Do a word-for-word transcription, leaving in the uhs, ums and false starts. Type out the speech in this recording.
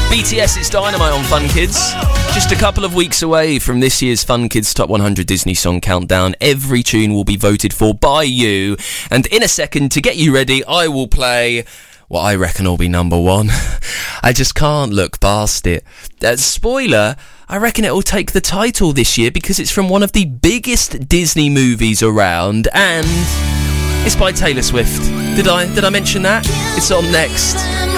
B T S, it's Dynamite on Fun Kids. Just a couple of weeks away from this year's Fun Kids Top one hundred Disney Song Countdown. Every tune will be voted for by you. And in a second, to get you ready, I will play what I reckon will be number one. I just can't look past it. Uh, spoiler, I reckon it will take the title this year because it's from one of the biggest Disney movies around, and it's by Taylor Swift. Did I, did I mention that? It's on next.